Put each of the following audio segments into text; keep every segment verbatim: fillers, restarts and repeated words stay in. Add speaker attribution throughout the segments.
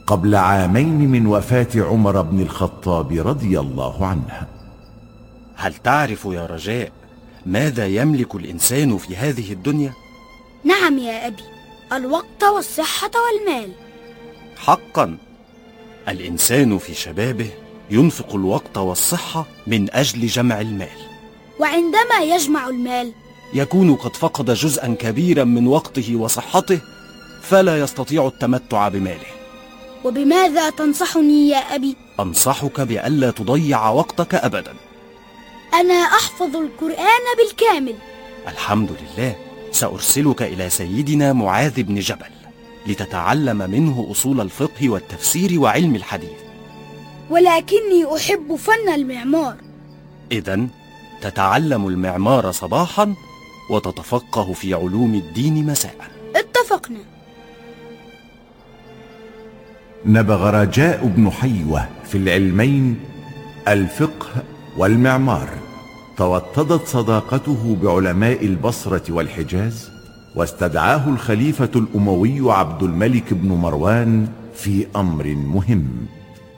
Speaker 1: قبل عامين من وفاة عمر بن الخطاب رضي الله عنه.
Speaker 2: هل تعرف يا رجاء ماذا يملك الإنسان في هذه الدنيا؟
Speaker 3: نعم يا أبي، الوقت والصحة والمال.
Speaker 2: حقا، الإنسان في شبابه ينفق الوقت والصحة من أجل جمع المال،
Speaker 3: وعندما يجمع المال
Speaker 2: يكون قد فقد جزءا كبيرا من وقته وصحته، فلا يستطيع التمتع بماله.
Speaker 3: وبماذا تنصحني يا أبي؟
Speaker 2: أنصحك بألا تضيع وقتك أبدا.
Speaker 3: أنا أحفظ القرآن بالكامل.
Speaker 2: الحمد لله. سأرسلك إلى سيدنا معاذ بن جبل لتتعلم منه أصول الفقه والتفسير وعلم الحديث.
Speaker 3: ولكني أحب فن المعمار.
Speaker 2: إذن تتعلم المعمار صباحا وتتفقه في علوم الدين مساء.
Speaker 3: اتفقنا.
Speaker 1: نبغ رجاء بن حيوة في العلمين الفقه والمعمار. توطدت صداقته بعلماء البصرة والحجاز، واستدعاه الخليفة الأموي عبد الملك بن مروان في أمر مهم.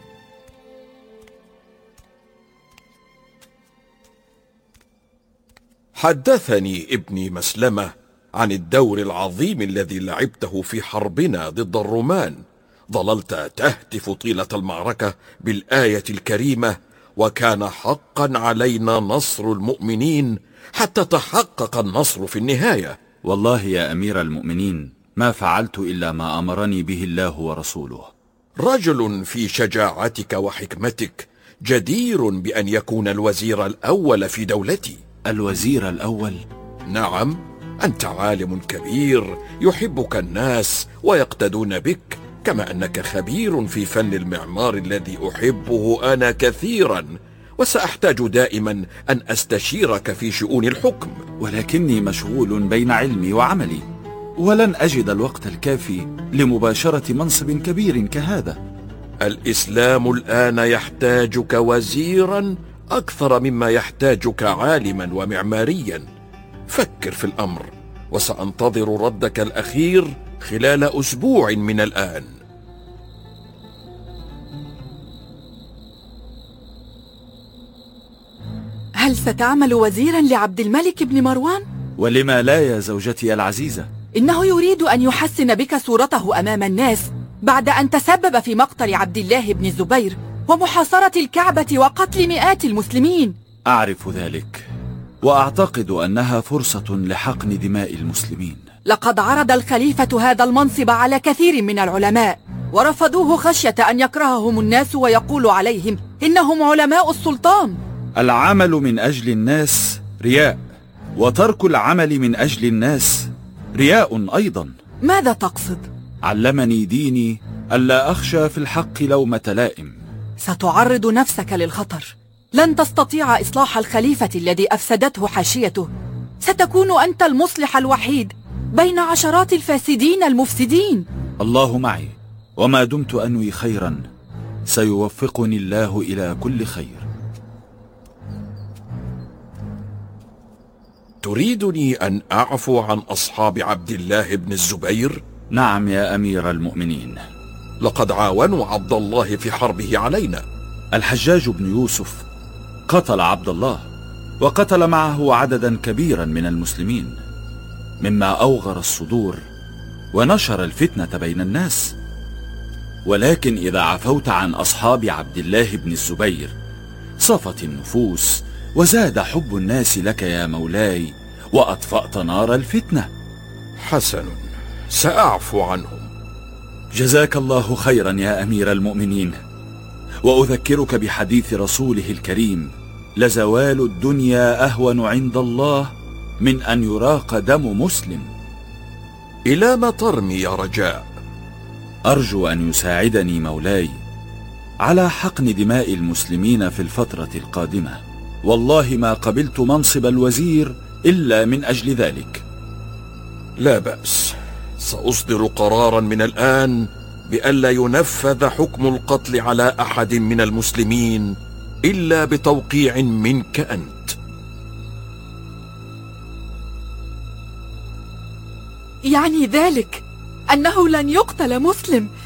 Speaker 4: حدثني ابني مسلمة عن الدور العظيم الذي لعبته في حربنا ضد الرومان. ظللت تهتف طيلة المعركة بالآية الكريمة: وكان حقا علينا نصر المؤمنين، حتى تحقق النصر في النهاية.
Speaker 5: والله يا أمير المؤمنين ما فعلت إلا ما أمرني به الله ورسوله.
Speaker 4: رجل في شجاعتك وحكمتك جدير بأن يكون الوزير الأول في دولتي.
Speaker 5: الوزير الأول؟
Speaker 4: نعم، أنت عالم كبير يحبك الناس ويقتدون بك، كما أنك خبير في فن المعمار الذي أحبه أنا كثيرا، وسأحتاج دائما أن أستشيرك في شؤون الحكم.
Speaker 5: ولكني مشغول بين علمي وعملي، ولن أجد الوقت الكافي لمباشرة منصب كبير كهذا.
Speaker 4: الإسلام الآن يحتاجك وزيرا أكثر مما يحتاجك عالما ومعماريا. فكر في الأمر، وسأنتظر ردك الأخير خلال أسبوع من الآن.
Speaker 6: هل ستعمل وزيرا لعبد الملك بن مروان؟
Speaker 5: ولما لا يا زوجتي العزيزة؟
Speaker 6: إنه يريد أن يحسن بك صورته أمام الناس بعد أن تسبب في مقتل عبد الله بن الزبير ومحاصرة الكعبة وقتل مئات المسلمين.
Speaker 5: أعرف ذلك، وأعتقد أنها فرصة لحقن دماء المسلمين.
Speaker 6: لقد عرض الخليفة هذا المنصب على كثير من العلماء ورفضوه خشية أن يكرههم الناس ويقول عليهم إنهم علماء السلطان.
Speaker 5: العمل من أجل الناس رياء، وترك العمل من أجل الناس رياء أيضا.
Speaker 6: ماذا تقصد؟
Speaker 5: علمني ديني ألا أخشى في الحق لومة لائم.
Speaker 6: ستعرض نفسك للخطر، لن تستطيع إصلاح الخليفة الذي أفسدته حاشيته. ستكون أنت المصلح الوحيد بين عشرات الفاسدين المفسدين.
Speaker 5: الله معي، وما دمت أنوي خيرا سيوفقني الله إلى كل خير.
Speaker 4: تريدني أن أعفو عن أصحاب عبد الله بن الزبير؟
Speaker 5: نعم يا أمير المؤمنين.
Speaker 4: لقد عاونوا عبد الله في حربه علينا.
Speaker 5: الحجاج بن يوسف قتل عبد الله، وقتل معه عددا كبيرا من المسلمين، مما أوغر الصدور ونشر الفتنة بين الناس. ولكن إذا عفوت عن أصحاب عبد الله بن الزبير صفت النفوس وزاد حب الناس لك يا مولاي، وأطفأت نار الفتنة.
Speaker 4: حسن، سأعفو عنهم.
Speaker 5: جزاك الله خيرا يا أمير المؤمنين. وأذكرك بحديث رسوله الكريم: لزوال الدنيا أهون عند الله من أن يراق دم مسلم.
Speaker 4: إلى ما ترمي يا رجاء؟
Speaker 5: أرجو أن يساعدني مولاي على حقن دماء المسلمين في الفترة القادمة. والله ما قبلت منصب الوزير إلا من أجل ذلك.
Speaker 4: لا بأس، سأصدر قرارا من الآن بألا ينفذ حكم القتل على أحد من المسلمين إلا بتوقيع منك أنت.
Speaker 6: يعني ذلك أنه لن يقتل مسلم